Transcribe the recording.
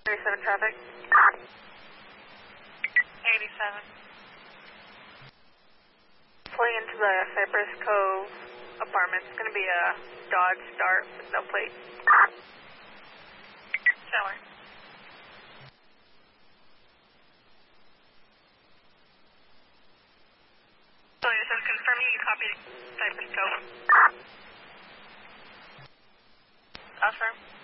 37 traffic. 87. Pulling into the Cypress Cove apartment. It's going to be a Dodge Start with no plate. Shower. So it says confirming you copied Cypress Cove. Affirm.